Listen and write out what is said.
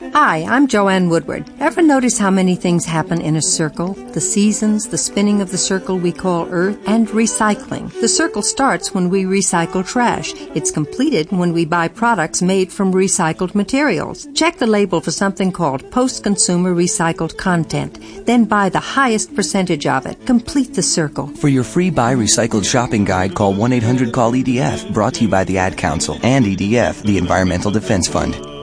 Hi, I'm Joanne Woodward. Ever notice how many things happen in a circle? The seasons, the spinning of the circle we call Earth, and recycling. The circle starts when we recycle trash. It's completed when we buy products made from recycled materials. Check the label for something called post-consumer recycled content. Then buy the highest percentage of it. Complete the circle. For your free Buy Recycled shopping guide, call 1-800-CALL-EDF. Brought to you by the Ad Council and EDF, the Environmental Defense Fund.